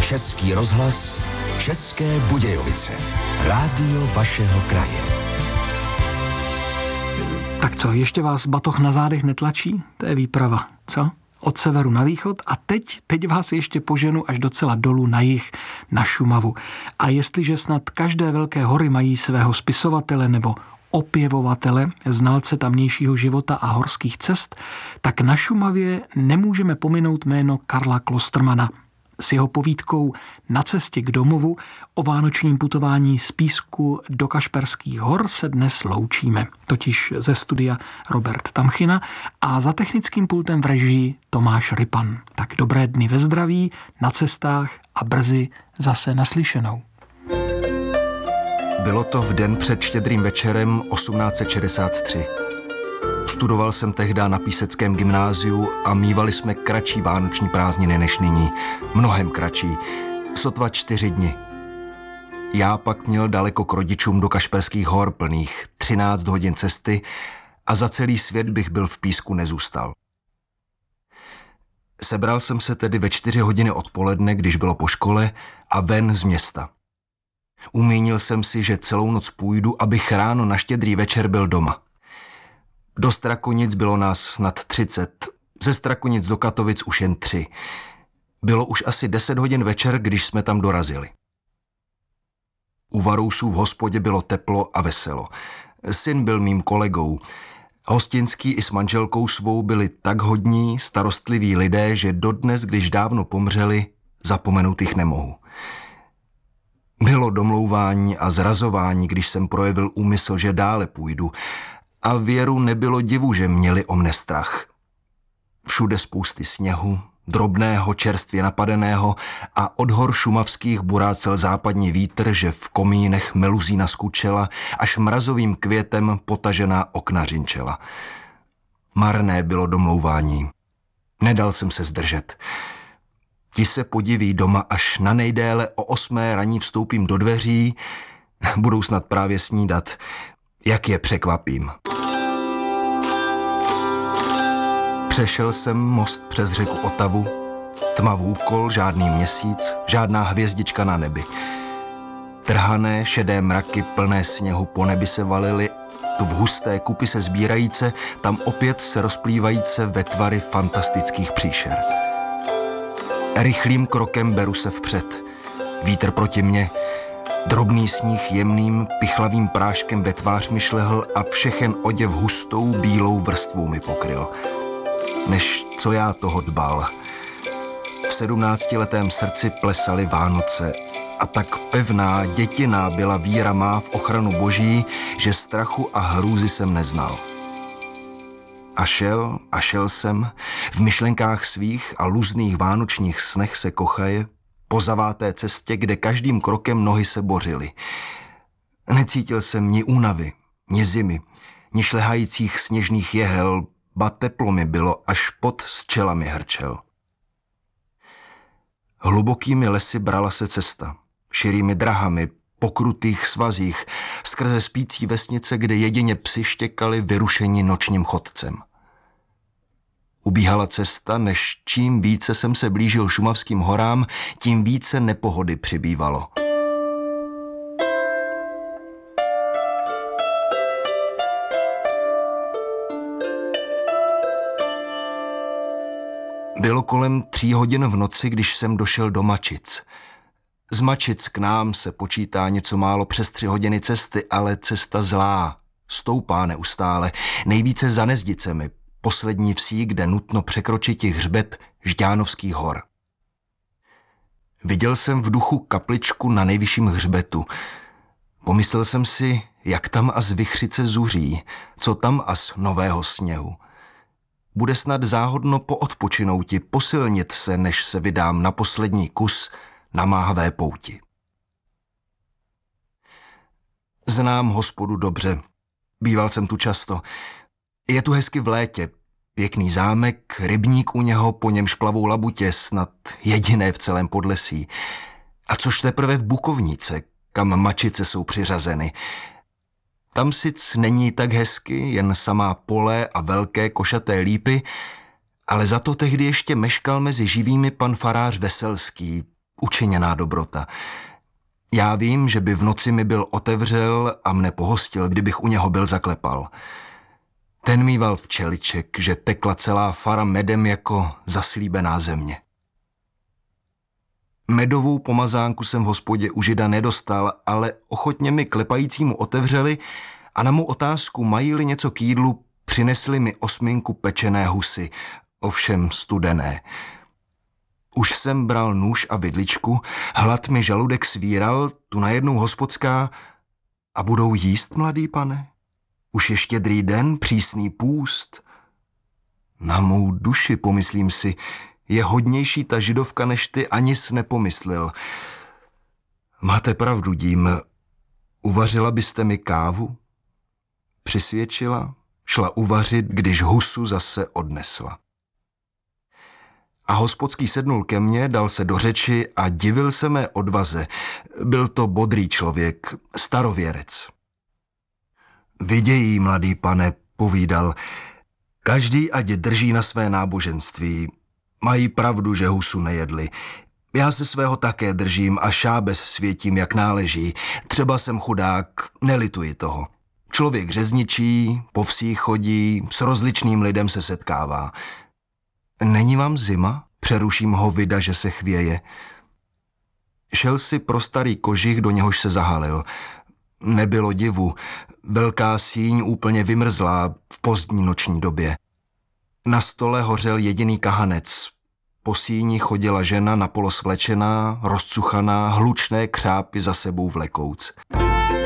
Český rozhlas, České Budějovice. Rádio vašeho kraje. Tak co, ještě vás batoh na zádech netlačí? To je výprava, co? Od severu na východ a teď vás ještě poženu až docela dolů na jih, na Šumavu. A jestliže snad každé velké hory mají svého spisovatele nebo opěvovatele, znalce tamnějšího života a horských cest, tak na Šumavě nemůžeme pominout jméno Karla Klostermana. S jeho povídkou Na cestě k domovu o vánočním putování z Písku do Kašperských hor se dnes loučíme, totiž ze studia Robert Tamchina a za technickým pultem v režii Tomáš Rypan. Tak dobré dny ve zdraví, na cestách a brzy zase naslyšenou. Bylo to v den před Štědrým večerem 1863. Studoval jsem tehdy na Píseckém gymnáziu a mívali jsme kratší vánoční prázdniny než nyní. Mnohem kratší. Sotva 4 dny. Já pak měl daleko k rodičům do Kašperských hor plných 13 hodin cesty a za celý svět bych byl v Písku nezůstal. Sebral jsem se tedy ve 4 hodiny odpoledne, když bylo po škole, a ven z města. Umínil jsem si, že celou noc půjdu, abych ráno na Štědrý večer byl doma. Do Strakonic bylo nás snad 30, ze Strakonic do Katovic už jen 3. Bylo už asi 10 hodin večer, když jsme tam dorazili. U Varousů v hospodě bylo teplo a veselo. Syn byl mým kolegou. Hostinský i s manželkou svou byli tak hodní, starostliví lidé, že dodnes, když dávno pomřeli, zapomenout jich nemohu. Bylo domlouvání a zrazování, když jsem projevil úmysl, že dále půjdu, a věru nebylo divu, že měli o mne strach. Všude spousty sněhu, drobného, čerstvě napadeného a od hor šumavských burácel západní vítr, že v komínech meluzína skučela, až mrazovým květem potažená okna řinčela. Marné bylo domlouvání. Nedal jsem se zdržet. Ti se podiví doma, až na nejdéle o 8 raní vstoupím do dveří, budou snad právě snídat, jak je překvapím. Přešel jsem most přes řeku Otavu, tma v úkol, žádný měsíc, žádná hvězdička na nebi. Trhané, šedé mraky plné sněhu po nebi se valily, tu v husté kupy se sbírajíce, tam opět se rozplývajíce ve tvary fantastických příšer. Rychlým krokem beru se vpřed. Vítr proti mně. Drobný sníh jemným, pichlavým práškem ve tvář mi šlehl a všechen oděv hustou bílou vrstvou mi pokryl. Než co já toho dbal. V 17letém srdci plesaly Vánoce a tak pevná, dětiná byla víra má v ochranu boží, že strachu a hrůzy jsem neznal. A šel jsem, v myšlenkách svých a luzných vánočních snech se kochaje, po zaváté cestě, kde každým krokem nohy se bořily. Necítil jsem ni únavy, ni zimy, ni šlehajících sněžných jehel, ba teplo mi bylo, až pot s čelami hrčel. Hlubokými lesy brala se cesta, širými drahami, po krutých svazích, skrze spící vesnice, kde jedině psi štěkali vyrušeni nočním chodcem. Ubíhala cesta, než čím více jsem se blížil šumavským horám, tím více nepohody přibývalo. Bylo kolem 3 hodin v noci, když jsem došel do Mačic. Z Mačic k nám se počítá něco málo přes 3 hodiny cesty, ale cesta zlá, stoupá neustále, nejvíce za Nezdicemi, poslední vsí, kde nutno překročit hřbet Žďánovských hor. Viděl jsem v duchu kapličku na nejvyšším hřbetu. Pomyslel jsem si, jak tam as vichřice zuří, co tam as nového sněhu. Bude snad záhodno poodpočinouti, posilnit se, než se vydám na poslední kus na máhavé pouti. Znám hospodu dobře, býval jsem tu často. Je tu hezky v létě, pěkný zámek, rybník u něho, po němž plavou labutě, snad jediné v celém Podlesí. A což teprve v Bukovnice, kam Mačice jsou přiřazeny. Tam sic není tak hezky, jen samá pole a velké košaté lípy, ale za to tehdy ještě meškal mezi živými pan farář Veselský, učiněná dobrota. Já vím, že by v noci mi byl otevřel a mne pohostil, kdybych u něho byl zaklepal. Ten mýval včeliček, že tekla celá fara medem jako zaslíbená země. Medovou pomazánku jsem v hospodě u Žida nedostal, ale ochotně mi klepajícímu otevřeli a na mou otázku, mají-li něco k jídlu, přinesli mi 8 pečené husy, ovšem studené. Už jsem bral nůž a vidličku, hlad mi žaludek svíral, tu najednou hospodská: a budou jíst, mladý pane? Už je Štědrý den, přísný půst. Na mou duši, pomyslím si, je hodnější ta židovka než ty, ani jsi nepomyslel. Máte pravdu, dím. Uvařila byste mi kávu? Přisvědčila, šla uvařit, když husu zase odnesla. A hospodský sednul ke mně, dal se do řeči a divil se mé odvaze. Byl to bodrý člověk, starověrec. Vidějí, mladý pane, povídal, každý ať drží na své náboženství. Mají pravdu, že husu nejedli. Já se svého také držím a šábes světím, jak náleží. Třeba jsem chudák, nelituji toho. Člověk řezničí, po vsích chodí, s rozličným lidem se setkává. Není vám zima? Přeruším ho vida, že se chvěje. Šel si pro starý kožich, do něhož se zahalil. Nebylo divu, velká síň úplně vymrzlá v pozdní noční době. Na stole hořel jediný kahanec. Po síni chodila žena napolo svlečená, rozcuchaná, hlučné křápy za sebou vlekouc.